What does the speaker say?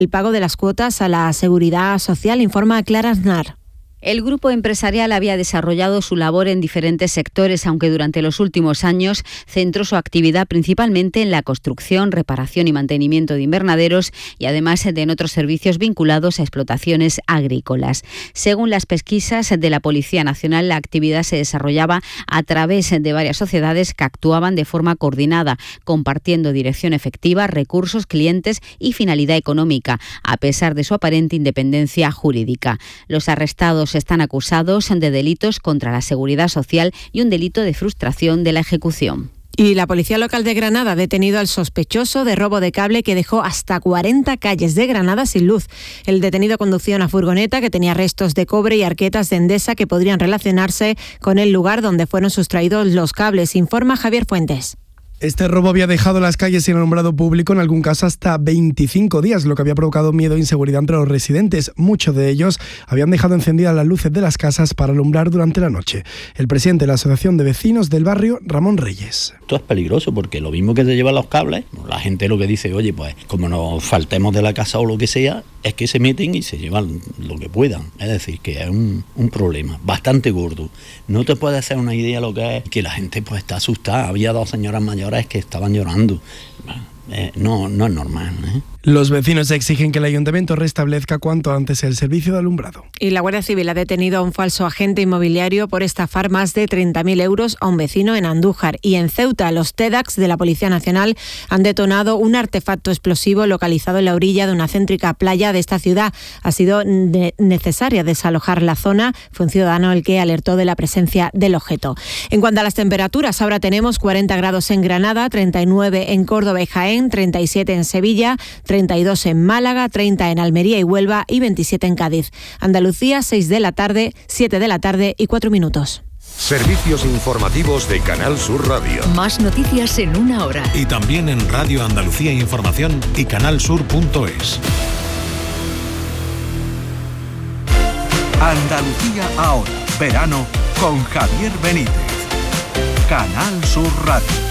el pago de las cuotas a la Seguridad Social, informa Clara Aznar. El grupo empresarial había desarrollado su labor en diferentes sectores, aunque durante los últimos años centró su actividad principalmente en la construcción, reparación y mantenimiento de invernaderos y además en otros servicios vinculados a explotaciones agrícolas. Según las pesquisas de la Policía Nacional, la actividad se desarrollaba a través de varias sociedades que actuaban de forma coordinada, compartiendo dirección efectiva, recursos, clientes y finalidad económica, a pesar de su aparente independencia jurídica. Los arrestados están acusados de delitos contra la seguridad social y un delito de frustración de la ejecución. Y la Policía Local de Granada ha detenido al sospechoso de robo de cable que dejó hasta 40 calles de Granada sin luz. El detenido conducía una furgoneta que tenía restos de cobre y arquetas de Endesa que podrían relacionarse con el lugar donde fueron sustraídos los cables, informa Javier Fuentes. Este robo había dejado las calles sin alumbrado público, en algún caso hasta 25 días, lo que había provocado miedo e inseguridad entre los residentes. Muchos de ellos habían dejado encendidas las luces de las casas para alumbrar durante la noche. El presidente de la Asociación de Vecinos del barrio, Ramón Reyes. Esto es peligroso porque lo mismo que se llevan los cables, la gente lo que dice, oye, pues como nos faltemos de la casa o lo que sea, es que se meten y se llevan lo que puedan. Es decir, que es un problema bastante gordo. No te puedes hacer una idea de lo que es, que la gente pues está asustada. Había 2 señoras mayores que estaban llorando. No es normal, ¿eh? Los vecinos exigen que el ayuntamiento restablezca cuanto antes el servicio de alumbrado. Y la Guardia Civil ha detenido a un falso agente inmobiliario por estafar más de 30.000 euros a un vecino en Andújar. Y en Ceuta, los TEDx de la Policía Nacional han detonado un artefacto explosivo localizado en la orilla de una céntrica playa de esta ciudad. Ha sido necesaria desalojar la zona. Fue un ciudadano el que alertó de la presencia del objeto. En cuanto a las temperaturas, ahora tenemos 40 grados en Granada, 39 en Córdoba y Jaén, 37 en Sevilla, 32 en Málaga, 30 en Almería y Huelva y 27 en Cádiz. Andalucía, 6 de la tarde, 7 de la tarde y 4 minutos. Servicios informativos de Canal Sur Radio. Más noticias en 1 hora. Y también en Radio Andalucía Información y canalsur.es. Andalucía ahora. Verano con Javier Benítez. Canal Sur Radio.